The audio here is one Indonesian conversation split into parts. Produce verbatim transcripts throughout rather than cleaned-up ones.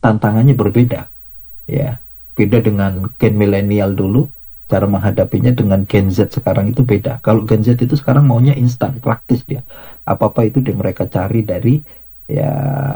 tantangannya berbeda, ya. Beda dengan gen milenial dulu, cara menghadapinya dengan Gen Z sekarang itu beda. Kalau Gen Z itu sekarang maunya instan, praktis dia. Apa-apa itu dia mereka cari dari ya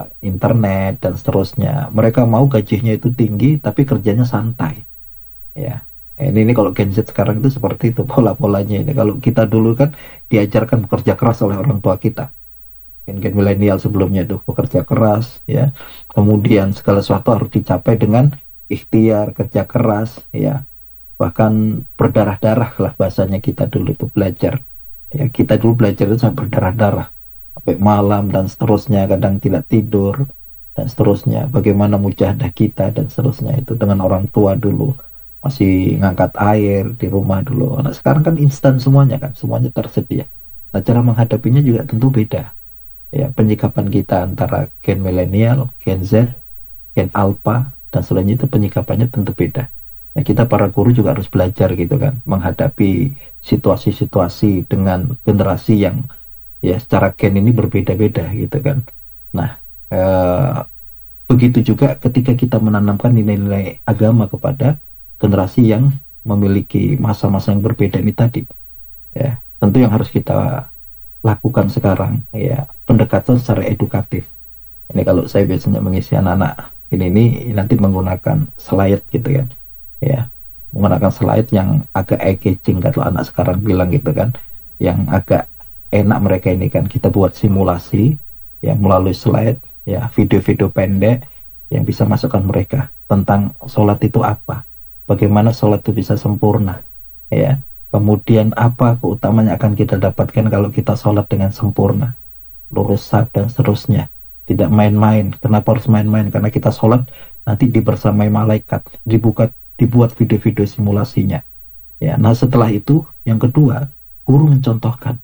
internet dan seterusnya. Mereka mau gajinya itu tinggi tapi kerjanya santai. Ya. Ini, ini kalau Gen Z sekarang itu seperti itu pola-polanya ini. Kalau kita dulu kan diajarkan bekerja keras oleh orang tua kita. Gen-gen milenial sebelumnya itu bekerja keras, ya. Kemudian segala sesuatu harus dicapai dengan ikhtiar, kerja keras, ya. Bahkan berdarah-darah lah bahasanya kita dulu itu belajar. Ya, kita dulu belajar itu sampai berdarah-darah, sampai malam dan seterusnya, kadang tidak tidur dan seterusnya. Bagaimana mujahadah kita dan seterusnya itu dengan orang tua dulu masih ngangkat air di rumah dulu. Nah, sekarang kan instan semuanya kan, semuanya tersedia. Nah, cara menghadapinya juga tentu beda. Ya, penyikapan kita antara gen milenial, Gen Z, Gen Alpha dan selainnya itu penyikapannya tentu beda. Nah, kita para guru juga harus belajar gitu kan, menghadapi situasi-situasi dengan generasi yang ya secara gen ini berbeda-beda gitu kan. Nah, eh, begitu juga ketika kita menanamkan nilai-nilai agama kepada generasi yang memiliki masa-masa yang berbeda ini tadi, ya tentu yang harus kita lakukan sekarang ya pendekatan secara edukatif. Ini kalau saya biasanya mengisi anak-anak ini ini nanti menggunakan slide gitu kan, ya menggunakan slide yang agak eye-catching kalau anak sekarang bilang gitu kan, yang agak enak mereka ini kan kita buat simulasi ya melalui slide ya video-video pendek yang bisa masukkan mereka tentang sholat itu apa, bagaimana sholat itu bisa sempurna, ya kemudian apa keutamaan yang akan kita dapatkan kalau kita sholat dengan sempurna, lurus saf dan seterusnya. Tidak main-main. Kenapa harus main-main? Karena kita sholat nanti dibersamai malaikat, dibuka, dibuat video-video simulasinya. Ya, nah setelah itu yang kedua, guru mencontohkan.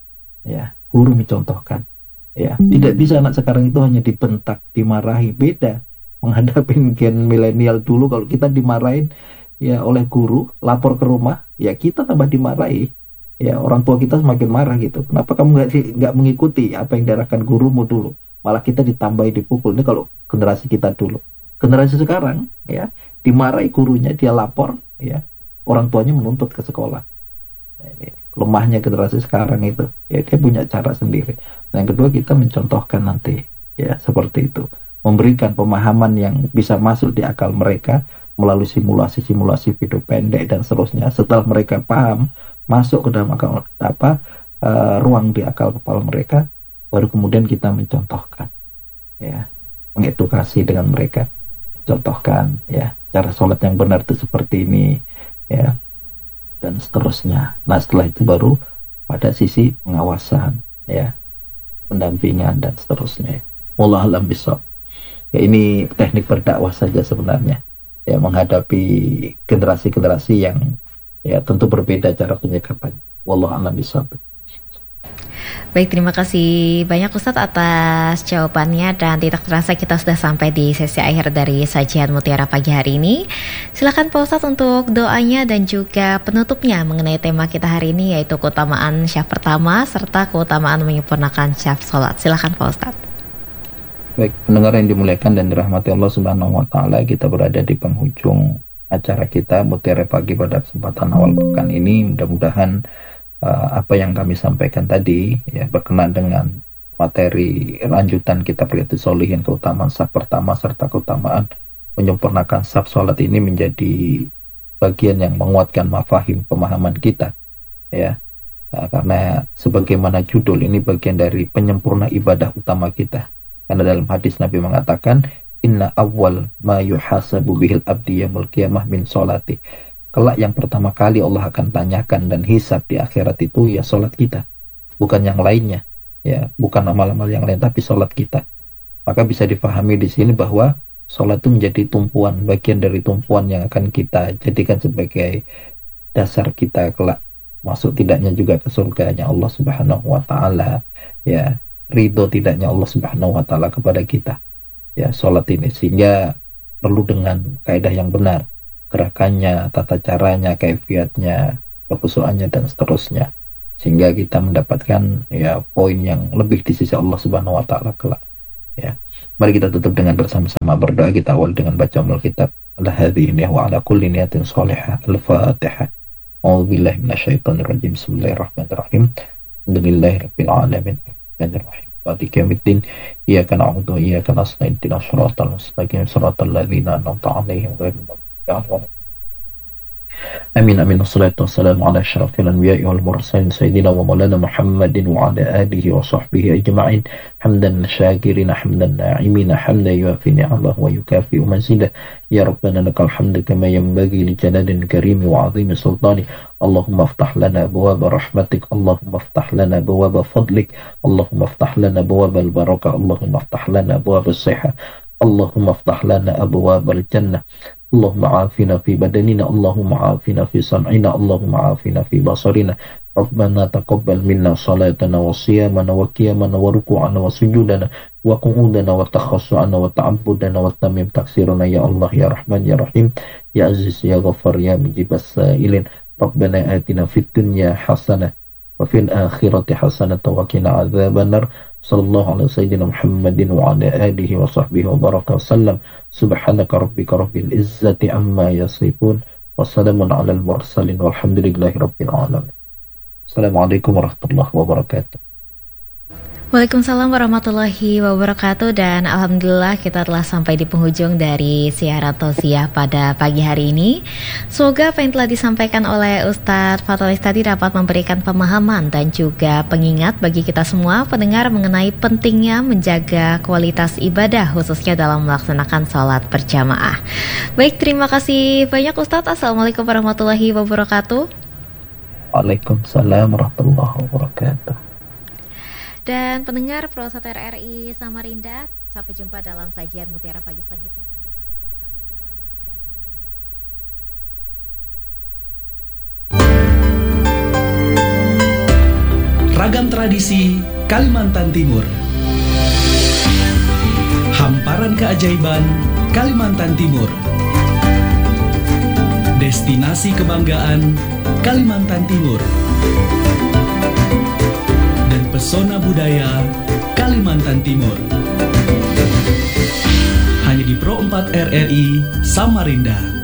Ya, guru mencontohkan. Ya, tidak bisa anak sekarang itu hanya dibentak, dimarahi. Beda menghadapi gen milenial dulu kalau kita dimarahin ya oleh guru, lapor ke rumah, ya kita tambah dimarahi. Ya, orang tua kita semakin marah gitu. Kenapa kamu nggak nggak mengikuti apa yang diarahkan gurumu dulu? Malah kita ditambahi dipukul. Ini kalau generasi kita dulu. Generasi sekarang ya dimarahi gurunya, dia lapor, ya orang tuanya menuntut ke sekolah. Nah, ini lemahnya generasi sekarang itu, ya dia punya cara sendiri. Nah, yang kedua kita mencontohkan nanti ya seperti itu, memberikan pemahaman yang bisa masuk di akal mereka melalui simulasi-simulasi video pendek dan seterusnya. Setelah mereka paham, masuk ke dalam akal apa uh, ruang di akal kepala mereka, baru kemudian kita mencontohkan, ya mengedukasi dengan mereka, contohkan ya cara sholat yang benar itu seperti ini, ya dan seterusnya. Nah setelah itu baru pada sisi pengawasan, ya pendampingan dan seterusnya. Wallahu a'lam bishawab. Ya ini teknik berdakwah saja sebenarnya, ya menghadapi generasi-generasi yang ya tentu berbeda cara penyikapan. Wallahu a'lam bishawab. Baik, terima kasih banyak Ustadz atas jawabannya, dan tidak terasa kita sudah sampai di sesi akhir dari sajian Mutiara pagi hari ini. Silakan Pak Ustadz untuk doanya dan juga penutupnya mengenai tema kita hari ini, yaitu keutamaan syaf pertama serta keutamaan menyempurnakan syaf sholat. Silakan Pak Ustadz. Baik, pendengar yang dimuliakan dan dirahmati Allah Subhanahu wa taala, kita berada di penghujung acara kita Mutiara Pagi pada kesempatan awal pekan ini. Mudah-mudahan uh, apa yang kami sampaikan tadi ya berkenaan dengan materi lanjutan kita Riyadhus Shalihin, keutamaan saf pertama serta keutamaan menyempurnakan saf sholat ini menjadi bagian yang menguatkan mafahim pemahaman kita, ya. Nah, karena sebagaimana judul ini bagian dari penyempurna ibadah utama kita. Karena dalam hadis Nabi mengatakan, inna awwal ma yuhasabu bihil abdi yaumil qiyamah min sholati. Kelak yang pertama kali Allah akan tanyakan dan hisab di akhirat itu ya sholat kita, bukan yang lainnya, ya bukan amal-amal yang lain tapi sholat kita. Maka bisa difahami di sini bahwa sholat itu menjadi tumpuan, bagian dari tumpuan yang akan kita jadikan sebagai dasar kita kelak masuk tidaknya juga ke surganya Allah Subhanahu wa taala, ya ridho tidaknya Allah Subhanahu wa taala kepada kita, ya sholat ini. Sehingga perlu dengan kaidah yang benar, gerakannya, tata caranya, kaifiatnya, kekhusyuannya dan seterusnya, sehingga kita mendapatkan ya poin yang lebih di sisi Allah Subhanahu wa taala kelak, ya. Mari kita tutup dengan bersama-sama berdoa. Kita awal dengan baca Alkitab. Ala hadhihi niyyah wa ala kulli niyatin shalihah. Al-Fatihah. A'udzubillahi minasyaitonirrajim. Bismillahirrahmanirrahim. Alhamdulillahirabbil alamin. Arrahmanirrahim. Maliki yaumiddin. Iyyaka na'budu wa iyyaka nasta'in. Ihdinas siratal mustaqim. Siratal ladzina an'amta 'alaihim ghairil maghdubi 'alaihim. Amin amin wassalatu wassalamu ala asyrafil anbiya'i wal mursalin sayyidina wa maulana Muhammadin wa ala alihi wa sahbihi ajma'in hamdan syakirina hamdan na'imina hamdan yuafi ni'amahu wa yukafi'u mazidah ya rabbana lakal hamdu kama yanbaghi li jalalil karimi wa 'azimi sultani Allahumma aftah lana abwaaba rahmatik Allahumma aftah lana abwaaba fadlik Allahumma aftah lana abwaaba al-barakah Allahumma aftah lana abwaaba as-sihah Allahumma aftah lana abwaaba al-jannah Allahumma afina fi badanina Allahumma afina fi sam'ina Allahumma afina fi basarina Rabbana taqabbal minna salatana wa siyamana wa qiyamana wa ruku'ana wa sujudana wa qu'udana wa takhassu'ana wa ta'abbudana wa tamim taksirana ya Allah ya Rahman ya Rahim ya Aziz ya Ghaffar ya Mujibas sa'ilin Rabbana atina fid dunya hasanah wa fil akhirati hasanah wa qina adzabannar sallallahu alaihi sayyidina Muhammadin wa ala alihi wa sahbihi wa baraka wasallam subhanaka rabbika rabbil izzati amma yasifun wa salamun alal mursalin walhamdulillahi rabbil alamin. Assalamualaikum warahmatullahi wabarakatuh. Waalaikumsalam warahmatullahi wabarakatuh. Dan alhamdulillah kita telah sampai di penghujung dari siaran tausiah pada pagi hari ini. Semoga apa yang telah disampaikan oleh Ustadz Fatalis tadi dapat memberikan pemahaman dan juga pengingat bagi kita semua pendengar mengenai pentingnya menjaga kualitas ibadah khususnya dalam melaksanakan sholat berjamaah. Baik, terima kasih banyak Ustadz. Assalamualaikum warahmatullahi wabarakatuh. Waalaikumsalam warahmatullahi wabarakatuh. Dan pendengar Pro satu R R I Samarinda, sampai jumpa dalam sajian Mutiara Pagi selanjutnya dan tetap bersama kami dalam rangkaian Samarinda. Ragam tradisi Kalimantan Timur. Hamparan keajaiban Kalimantan Timur. Destinasi kebanggaan Kalimantan Timur. Pesona budaya Kalimantan Timur. Hanya di Pro empat R R I Samarinda.